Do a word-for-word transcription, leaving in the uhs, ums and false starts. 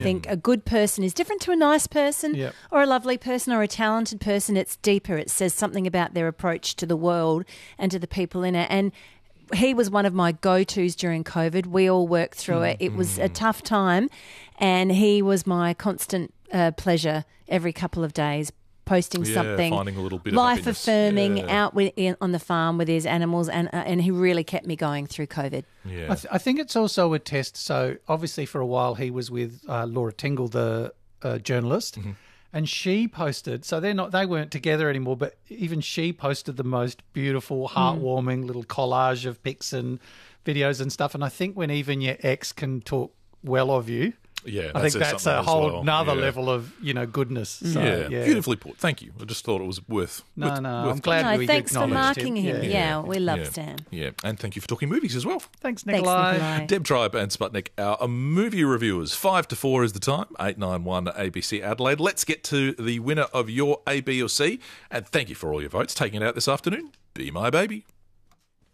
I think a good person is different to a nice person Yep. or a lovely person or a talented person. It's deeper. It says something about their approach to the world and to the people in it. And he was one of my go-tos during COVID. We all worked through it. It was a tough time, and he was my constant uh, pleasure every couple of days, posting Yeah, something finding a little bit of happiness. life-affirming Yeah. out with, in, on the farm with his animals, and uh, and he really kept me going through COVID. Yeah. I, th- I think it's also a test. So obviously for a while he was with uh, Laura Tingle, the uh, journalist, Mm-hmm. and she posted. So they're not they weren't together anymore, but even she posted the most beautiful, heartwarming little collage of pics and videos and stuff. And I think when even your ex can talk well of you, Yeah, I that think says that's something a as whole well. another Yeah. level of you know goodness. So, Yeah. yeah, Beautifully put. Thank you. I just thought it was worth. No, worth, no, worth I'm glad No, we thanks for acknowledged marking him. Yeah. Yeah, we love yeah. Sam. Yeah, and thank you for talking movies as well. Thanks, Thanks, Nikolai. Nikolai. Deb Tribe and Sputnik, our movie reviewers. Five to four is the time. Eight nine one A B C Adelaide. Let's get to the winner of your A, B, or C. And thank you for all your votes. Taking it out this afternoon. Be My Baby.